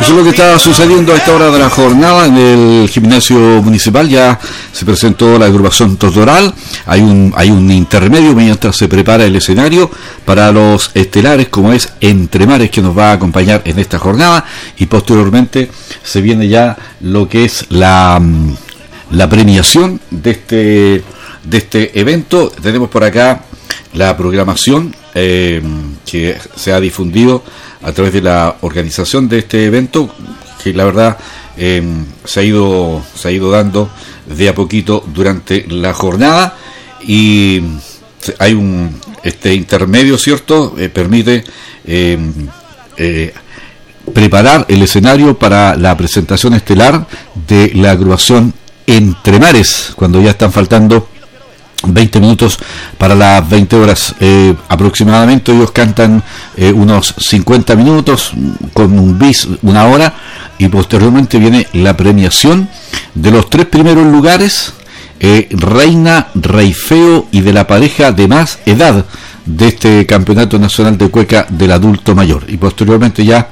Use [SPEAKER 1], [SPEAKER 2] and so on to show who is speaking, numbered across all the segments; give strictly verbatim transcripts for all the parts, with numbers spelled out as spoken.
[SPEAKER 1] Eso es lo que está sucediendo a esta hora de la jornada en el gimnasio municipal. Ya se presentó la agrupación Totoral. Hay un hay un intermedio mientras se prepara el escenario para los estelares, como es Entre Mares, que nos va a acompañar en esta jornada, y posteriormente se viene ya lo que es la la premiación de este de este evento. Tenemos por acá la programación eh, que se ha difundido a través de la organización de este evento, que la verdad eh, se ha ido se ha ido dando de a poquito durante la jornada, y hay un este intermedio, cierto, eh, permite eh, eh, preparar el escenario para la presentación estelar de la agrupación Entre Mares, cuando ya están faltando veinte minutos para las veinte horas eh, aproximadamente. Ellos cantan eh, unos cincuenta minutos con un bis, una hora, y posteriormente viene la premiación de los tres primeros lugares, eh, Reina, Rey Feo y de la pareja de más edad de este campeonato nacional de cueca del adulto mayor, y posteriormente ya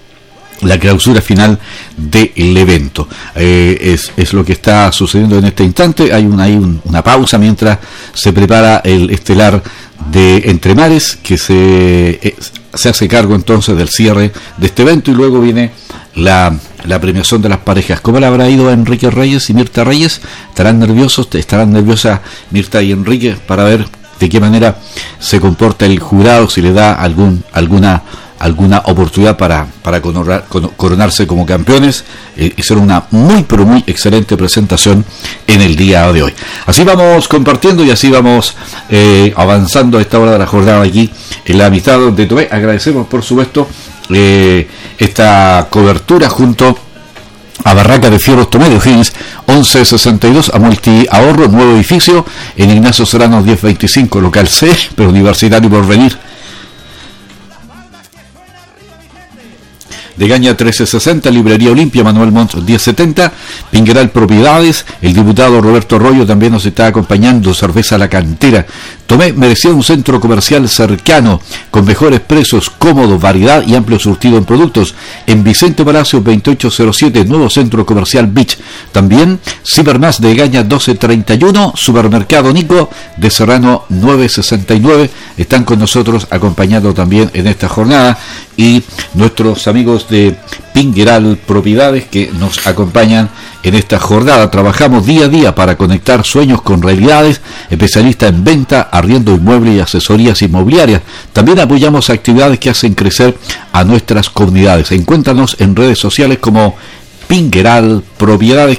[SPEAKER 1] la clausura final del evento. Eh, es, es lo que está sucediendo en este instante. Hay, una, hay un, una pausa mientras se prepara el estelar de Entre Mares, que se, eh, se hace cargo entonces del cierre de este evento, y luego viene la, la premiación de las parejas. ¿Cómo le habrá ido a Enrique Reyes y Mirta Reyes? ¿Estarán nerviosos? ¿Estarán nerviosas Mirta y Enrique para ver de qué manera se comporta el jurado, si le da algún alguna alguna oportunidad para, para coronar, coronarse como campeones? Eh, hicieron una muy pero muy excelente presentación en el día de hoy. Así vamos compartiendo y así vamos eh, avanzando a esta hora de la jornada aquí en la amistad de Tomé. Agradecemos por supuesto eh, esta cobertura junto a Barraca de Fierros Tomé de O'Higgins, once sesenta y dos, a Multi Ahorro, nuevo edificio en Ignacio Serrano diez veinticinco, local C, pero Universitario Porvenir. De Gaña trece sesenta, Librería Olimpia, Manuel Montt diez setenta, Pingueral Propiedades, el diputado Roberto Arroyo también nos está acompañando, Cerveza La Cantera. Tomé merecía un centro comercial cercano, con mejores precios, cómodo, variedad y amplio surtido en productos. En Vicente Palacio veintiocho cero siete, nuevo centro comercial Beach. También Cibermas de Gaña doce treinta y uno, Supermercado Nico de Serrano nueve sesenta y nueve, están con nosotros acompañando también en esta jornada, y nuestros amigos de Pingueral Propiedades que nos acompañan en esta jornada. Trabajamos día a día para conectar sueños con realidades, especialista en venta, arriendo inmueble y asesorías inmobiliarias. También apoyamos actividades que hacen crecer a nuestras comunidades. Encuéntranos en redes sociales como Pingueral Propiedades,